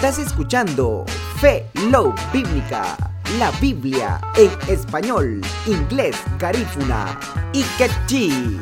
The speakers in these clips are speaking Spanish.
Estás escuchando Fe Love Bíblica, la Biblia en español, inglés, garífuna y quechí.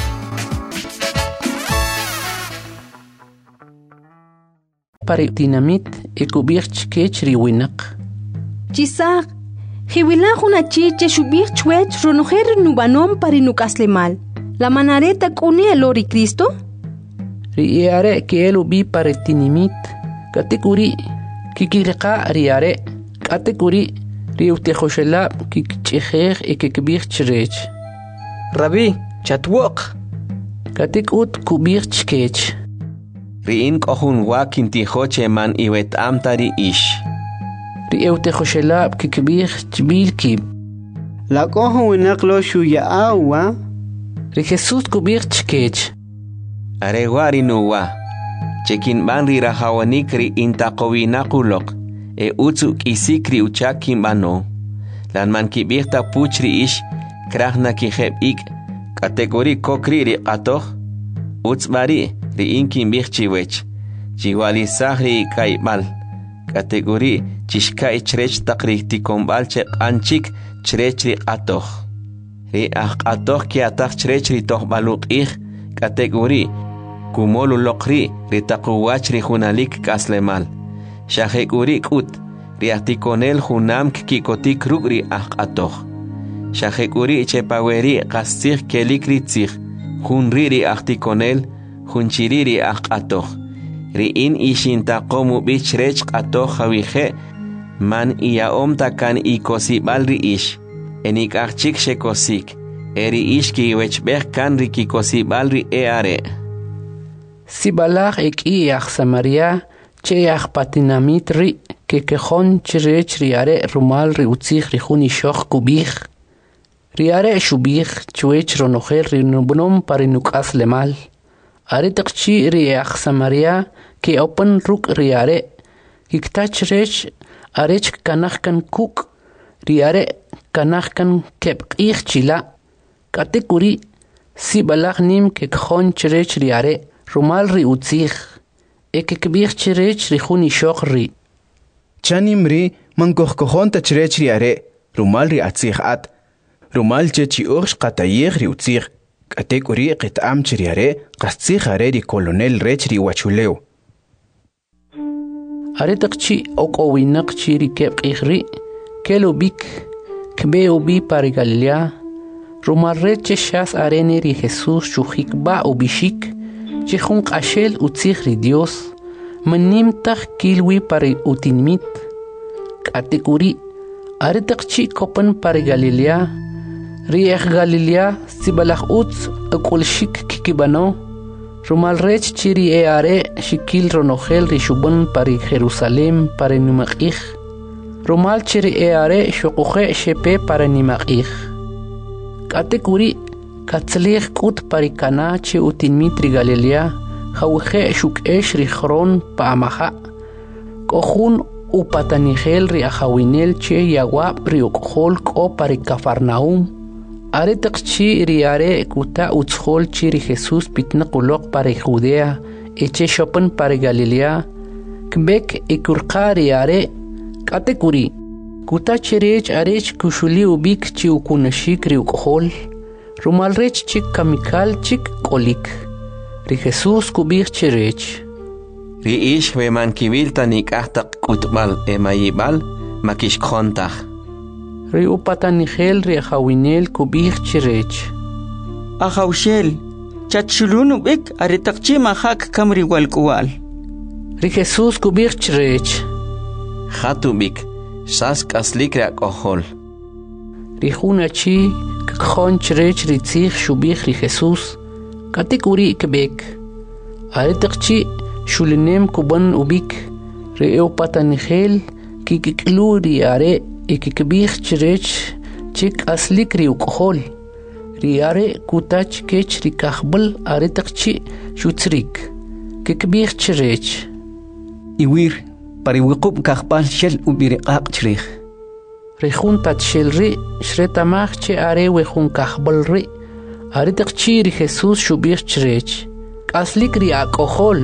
Paritinamit ekubirch kech riwinak. Chisak, hiwilak una chiche shubir chwech ronojer nubanom parinukaslemal. La manareta kune lori Cristo? Riare que el ubi paritinimit. Katekuri kikirqa riare. Katekuri riutejoshelab kikchejej ekekbirch rech. Rabbi, chatwok. Katekut kubirch kech. Riin kohun wakin tijoche man iwet amtari ish. Riutejoshelab kikbirch bilkib. La kohun naklo shuya awa. Ri Jesus kubirch kech. Arewari nuwa. Chekin ban rirahawanik ri intaqowinakulok. Utsu kisikri uchakin bano. Lan man kibirta puchri ish. Krahna kijeb ik. Kategori kokri ri atoh. Utsbari ri inkin birchiwech. Chiwali sahri kaibal. Kategori chishka ichrech takri tikombal chek anchik chrech ri atoh. Ri atoh ki atah chrech ri toh baluk ik. Kategori kumolu lokri ri takuwach ri hunalik kaslemal. Shahekuri kut ri atikonel hunam kikotik ruk ri atoh. Shahekuri chepaweri kastir kelik ri tzir. Hunri ri atikonel hunchiri ri atoh. Ri in ishinta komu bichrech atoh hawije man iaom takan ikosibal ri ish. Enik achik shekosik. Eri ish ki wechbech kan ri kikosibal ri eare. Sibalach ek Samaria che patinamit ri que kejon chrech riare rumal ri utzich ri huni shoch kubich. Riare shubich chwech ronojer ri nubnom parinukas lemal. Are takchi ri Samaria que open ruk riare. Kiktach rech arech kanachkan kuk. Riare kanachkan kepqich chila. Katekuri sibalach nim que kejon chrech riare. Rumal ri utzich. Ekekbir chrech ri huni shoch ri. Chanim ri mankohkohon ta chrech riare. Rumal ri atzich at. Rumal chechi ursh qatayich ri utzich. Kategori qitam chriare qastzich are ri colonel rech ri wachuleo. Aretakchi okowinak chi ri kepqich ri. Kelubik kbe ubi pari Galilea. Rumal reche shas arene ri Jesus shuhik ba ubishik. Chihun qashel utzich ri Dios. Manim tach kilwi pari utinmit. Kategori aretakchi kopan pari Galilea. Riech Galilea sibalach utz akulshik kikibano. Rumal rech chiri eare shikil ronogel rishubun pari Jerusalem pari nimakich. Rumal chiri eare shokuche shepe pari nimakich. Kategori katzlich kut pari kana che utinmitri Galilea. Hawije shukesh ri chron paamaha. Kohun upatanigel ri ahawinel che yawab ri ukhol ko pari Cafarnaum. Are takchi riare kuta utshol chi ri Jesus pitnaqulok pari Judea. Eche shopan pari Galilea. Kbek ikurqa riare. Kategori kuta chirech arech kushuli ubik chi ukunashik ri ukhol. Rumal rech chik kamikal chik kolik. Ri Jesus kubich chirech. Ri ish we man kivilta nikahtak kutbal emayibal makish kontach. Ri upatanigel ri ahawinel kubich chirech. Ahawshel, chatshulunu bek aretakchi mahak kamri walkuwal. Ri Jesus kubich chirech. Hatubik sask aslikra kohol. Ri hunachi kkhon chirech ri tzich shubich ri Jesus. Kategori kebek. Aretakchi shulinem kuban ubik. Ri upatanigel kikiklu ri are ikikbich chirech chik aslik ri ukhol. Ri are kutach kech ri kahbal aretakchi shutzrik. Kikbich chirech. Iwir pari wiqub kahbal shel ubiriqaq chrich. Ri juntat shel ri shretamach che are wejun kahbal ri. Aretakchi ri Jesus shubich chirech. Aslik ri akohol.